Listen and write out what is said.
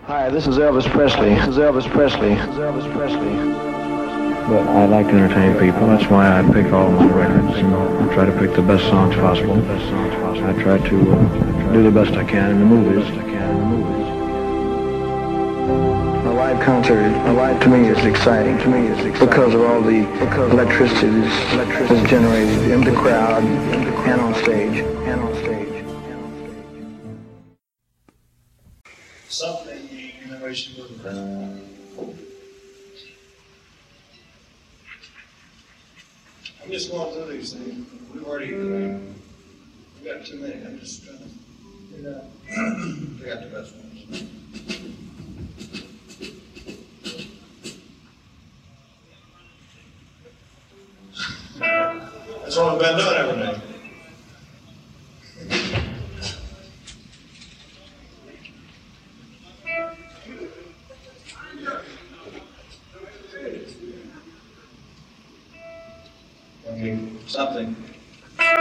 Hi, this is Elvis Presley. This is Elvis Presley. This is Elvis Presley. But I like to entertain people. That's why I pick all my records and I try to pick the best songs possible. I try to do the best I can in the movies. A live concert, to me is exciting. Because of all the electricity that's generated in the crowd and on stage. Something in the way she moved. I'm just going through these things. We've already, we got too many. I'm just trying to figure out. We got the best ones. That's what I've been doing every day. Something.